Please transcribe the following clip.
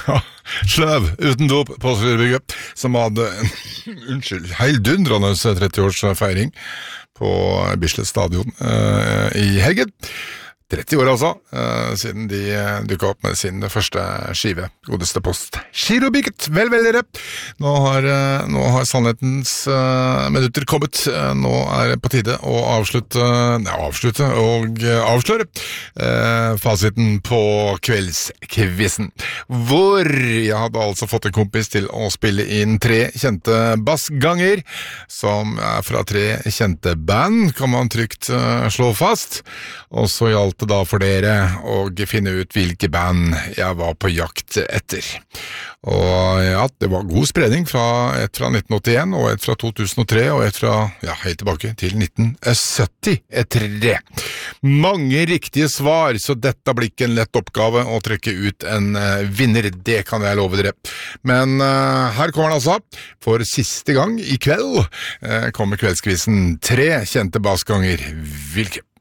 Sløv uten dop på Slyrbygget, som hadde en heildundrende 30-årsfeiring på Bislett stadion i helgen. 30 år altså, siden de dukket opp med sin første skive, godeste post. Girobygget, vel dere. Nå har sannhetens minutter kommet. Nå det på tide å avslutte og avsløre fasiten på kveldskvissen. Hvor jeg hadde altså fått en kompis til å spille inn 3 kjente bassganger, som fra 3 kjente band, kan man trygt slå fast. Og så gjaldt det da for dere å finne ut hvilke band jeg var på jakt etter. Og ja, det var god spredning fra et fra 1981 og et fra 2003 og et fra, helt tilbake til 1973. Mange riktige svar, så dette blir ikke en lett oppgave å trekke ut en vinner, det kan jeg love dere. Men her kommer den altså, for siste gang i kveld kommer kveldskvissen 3 kjente bassganger. Hvilke?